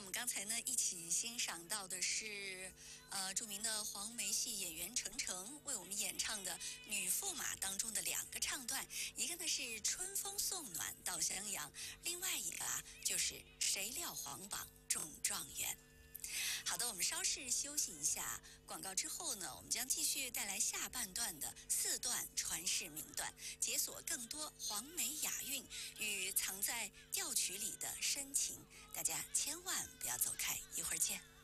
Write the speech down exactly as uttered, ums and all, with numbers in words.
们刚才呢一起欣赏到的是，呃，著名的黄梅戏演员程程为我们演唱的《女驸马》当中的两个唱段，一个呢是春风送暖到襄阳，另外一个啊就是谁料皇榜中状元。好的，我们稍事休息一下，广告之后呢，我们将继续带来下半段的四段传世名段，解锁更多黄梅雅韵与藏在调曲里的深情。大家千万不要走开，一会儿见。